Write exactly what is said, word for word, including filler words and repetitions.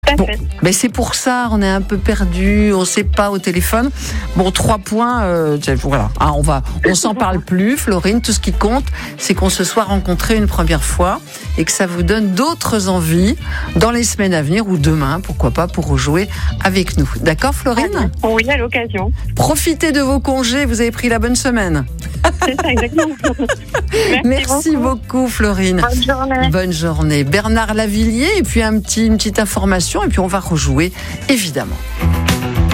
à Bon, fait. mais c'est pour ça, on est un peu perdu, on ne sait pas au téléphone. Bon, trois points, euh, voilà. Ah, on va, on s'en parle plus, Florine. Tout ce qui compte, c'est qu'on se soit rencontrés une première fois et que ça vous donne d'autres envies dans les semaines à venir ou demain, pourquoi pas, pour rejouer avec nous. D'accord, Florine ? Oui, à l'occasion. Profitez de vos congés, vous avez pris la bonne semaine. C'est ça, exactement. Merci, Merci beaucoup. beaucoup, Florine. Bonne journée. Bonne journée. Bernard Lavillier, et puis un petit, une petite information, et puis on va rejouer, évidemment.